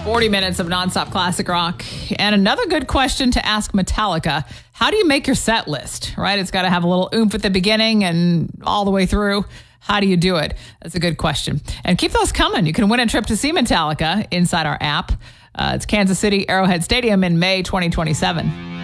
40 minutes of nonstop classic rock. And another good question to ask Metallica. How do you make your set list, right? It's got to have a little oomph at the beginning and all the way through. How do you do it? That's a good question. And keep those coming. You can win a trip to see Metallica inside our app. It's Kansas City Arrowhead Stadium in May 2027.